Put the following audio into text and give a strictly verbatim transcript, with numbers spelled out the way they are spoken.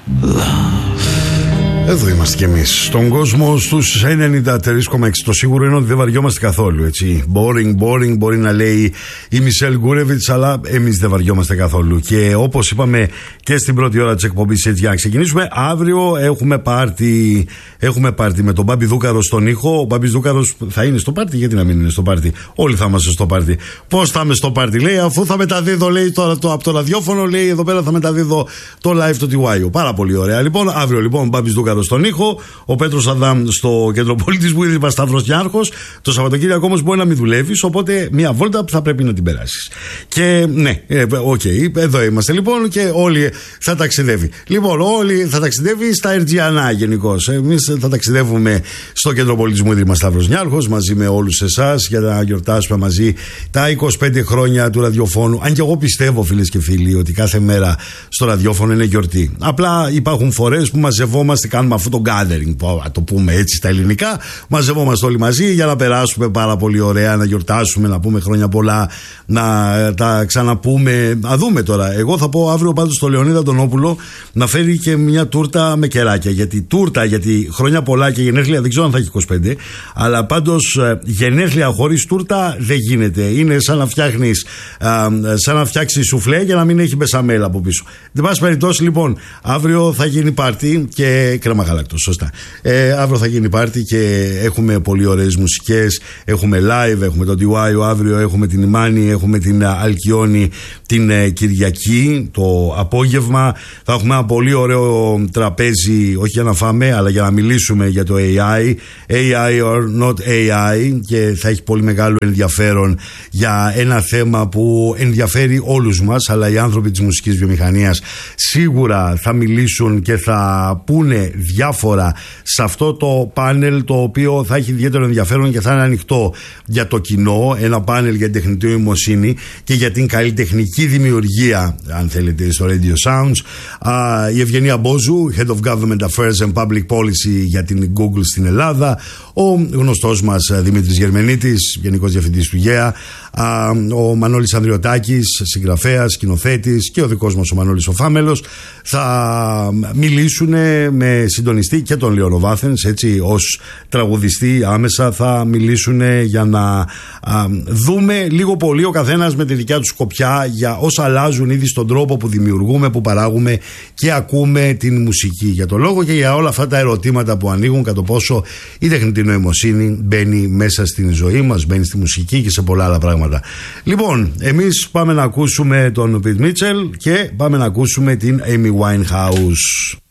Εδώ είμαστε κι εμείς, στον κόσμο στους ενενήντα τρία κόμμα έξι. Το σίγουρο είναι ότι δεν βαριόμαστε καθόλου, έτσι. Boring, boring, μπορεί να λέει η Μισελ Γκούρεβιτς, αλλά εμείς δεν βαριόμαστε καθόλου. Και όπως είπαμε και στην πρώτη ώρα της εκπομπής, έτσι, για να ξεκινήσουμε, αύριο έχουμε πάρτι, έχουμε πάρτι με τον Μπάμπη Δούκαρο στον ήχο. Ο Μπάμπης Δούκαρος θα είναι στο πάρτι, γιατί να μην είναι στο πάρτι? Όλοι θα είμαστε στο πάρτι. Πώς θα είμαι στο πάρτι, λέει, αφού θα μεταδίδω, λέει, το, το, από το ραδιόφωνο, λέει, εδώ πέρα θα μεταδίδω το live του τι γουάι ο. Πάρα πολύ ωραία. Λοιπόν, αύριο λοιπόν, Μπάμπης Δούκαρος στον ήχο, ο Πέτρος Αδάμ στο κέντρο πολιτισμού, ίδρυμα Σταύρος Νιάρχος. Το Σαββατοκύριακο όμως μπορεί να μην δουλεύεις, οπότε μια βόλτα που θα πρέπει να την περάσεις. Και ναι, οκ, okay, εδώ είμαστε λοιπόν και όλοι θα ταξιδεύει. Λοιπόν, όλοι θα ταξιδεύει στα Ερτζιανά γενικώς. Εμείς θα ταξιδεύουμε στο κέντρο πολιτισμού, ίδρυμα Σταύρος Νιάρχος, μαζί με όλους εσάς, για να γιορτάσουμε μαζί τα είκοσι πέντε χρόνια του ραδιοφώνου. Αν και εγώ πιστεύω, φίλες και φίλοι, ότι κάθε μέρα στο ραδιόφωνο είναι γιορτή. Απλά υπάρχουν φορές που μαζευόμαστε, κάνουμε αυτό το gathering, που, το πούμε έτσι στα ελληνικά, μαζευόμαστε όλοι μαζί για να περάσουμε πάρα πολύ ωραία, να γιορτάσουμε, να πούμε χρόνια πολλά, να τα ξαναπούμε. Να δούμε τώρα. Εγώ θα πω αύριο πάντως στο Λεωνίδα Αντωνόπουλο να φέρει και μια τούρτα με κεράκια. Γιατί τούρτα, γιατί χρόνια πολλά και γενέθλια δεν ξέρω αν θα έχει είκοσι πέντε, αλλά πάντως γενέθλια χωρίς τούρτα δεν γίνεται. Είναι σαν να φτιάχνεις, α, σαν να φτιάξεις σουφλέ για να μην έχει μπεσαμέλα από πίσω. Δεν πάση περιπτώσει, λοιπόν, αύριο θα γίνει πάρτι και κρέμα γάλακτος, σωστά. Ε, αύριο θα γίνει πάρτι και έχουμε πολύ ωραίες μουσικές. Έχουμε live, έχουμε τον ντι γουάι αύριο, έχουμε την Ιμάνη, έχουμε την Αλκιόνη την ε, Κυριακή το απόγευμα. Θα έχουμε ένα πολύ ωραίο τραπέζι, όχι για να φάμε, αλλά για να μιλήσουμε για το έι άι. έι άι or not έι άι, και θα έχει πολύ μεγάλο ενδιαφέρον για ένα θέμα που ενδιαφέρει όλους μας, αλλά οι άνθρωποι της μουσικής βιομηχανίας σίγουρα θα μιλήσουν και θα πούνε διάφορα σε αυτό το πάνελ, το οποίο θα έχει ιδιαίτερο ενδιαφέρον και θα είναι ανοιχτό για το κοινό. Ένα πάνελ για την τεχνητή νοημοσύνη και για την καλλιτεχνική δημιουργία, αν θέλετε, στο Radio Sounds. Α, η Ευγενία Μπόζου, Head of Government Affairs and Public Policy για την Google στην Ελλάδα. Ο γνωστός μας Δημήτρης Γερμενίτης, Γενικός Διευθυντής του ΓΕΑ. Α, ο Μανώλης Ανδριωτάκης, συγγραφέας, σκηνοθέτης, και ο δικός μας ο Μανώλης ο Φάμελος θα μιλήσουν με συντονιστή και τον Λεωνο Βάθενς, έτσι, ως τραγουδιστή άμεσα θα μιλήσουν για να α, δούμε λίγο πολύ ο καθένας με τη δικιά του σκοπιά για όσα αλλάζουν ήδη στον τρόπο που δημιουργούμε, που παράγουμε και ακούμε την μουσική. Για το λόγο και για όλα αυτά τα ερωτήματα που ανοίγουν, κατά πόσο η τεχνητή νοημοσύνη μπαίνει μέσα στην ζωή μας, μπαίνει στη μουσική και σε πολλά άλλα πράγματα. Λοιπόν, εμείς πάμε να ακούσουμε τον Pete Mitchell και πάμε να ακούσουμε την Amy Winehouse.